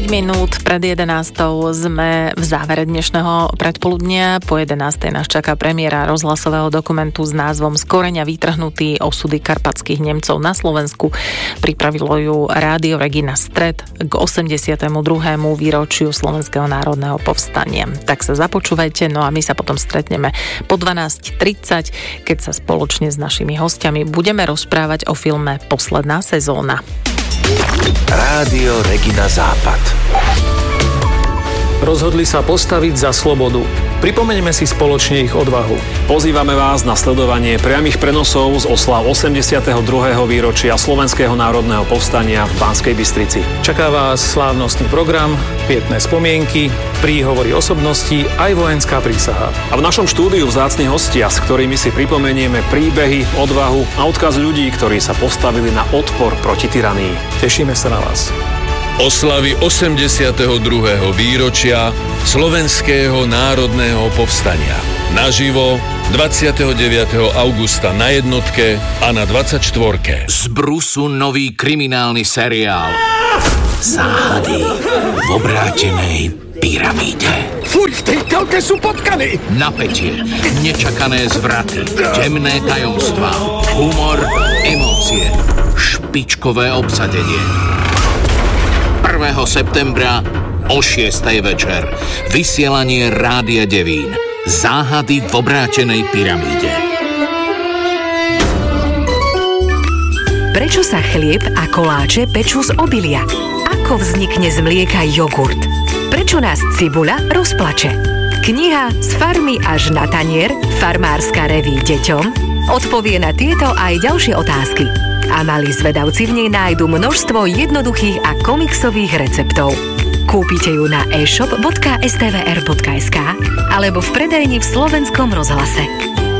minút pred 11. sme v závere dnešného predpoludnia. Po 11. nás čaká premiéra rozhlasového dokumentu s názvom Z koreňa vytrhnutý osudy karpatských Nemcov na Slovensku. Pripravilo ju Rádio Regina Stred k 82. výročiu Slovenského národného povstania. Tak sa započúvajte, no a my sa potom stretneme po 12:30, keď sa spoločne s našimi hostiami budeme rozprávať o filme Posledná sezóna. Rádio Regina Západ. Rozhodli sa postaviť za slobodu. Pripomeňme si spoločne ich odvahu. Pozývame vás na sledovanie priamych prenosov z oslav 82. výročia Slovenského národného povstania v Banskej Bystrici. Čaká vás slávnostný program, pietné spomienky, príhovory osobností aj vojenská prísaha. A v našom štúdiu vzácni hostia, s ktorými si pripomenieme príbehy, odvahu a odkaz ľudí, ktorí sa postavili na odpor proti tyranii. Tešíme sa na vás. Oslavy 82. výročia Slovenského národného povstania. Naživo 29. augusta na Jednotke a na 24. Z Brusu nový kriminálny seriál Záhady v obrátenej pyramíde. Fuj, v tej telke sú potkany! Napätie, nečakané zvraty, temné tajomstvá, humor, emócie, špičkové obsadenie. 1. septembra o 6. večer. Vysielanie Rádia Devín. Záhady v obrátenej pyramíde. Prečo sa chlieb a koláče pečú z obilia? Ako vznikne z mlieka jogurt? Prečo nás cibuľa rozplače? Kniha Z farmy až na tanier, farmárska reví deťom, odpovie na tieto aj ďalšie otázky. A malí zvedavci v nej nájdu množstvo jednoduchých a komiksových receptov. Kúpite ju na e-shop.stvr.sk alebo v predajni v Slovenskom rozhlase.